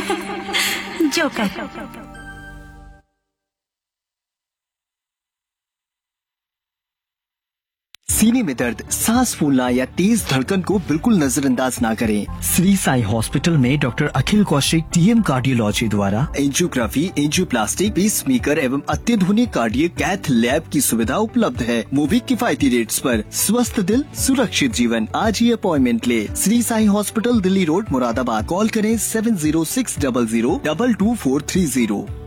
Joker. सीने में दर्द, सांस फूलना या तेज धड़कन को बिल्कुल नजरअंदाज ना करें। श्री साई हॉस्पिटल में डॉक्टर अखिल कौशिक टीएम कार्डियोलॉजी द्वारा एंजियोग्राफी, एंजियोप्लास्टी, पेसमेकर एवं अत्याधुनिक कार्डियक कैथ लैब की सुविधा उपलब्ध है। वो भी किफायती रेट्स पर। स्वस्थ दिल, सुरक्षित जीवन। आज ही अपॉइंटमेंट ले। Shri Sai hospital, Delhi road, Moradabad. Call करें 706000222430।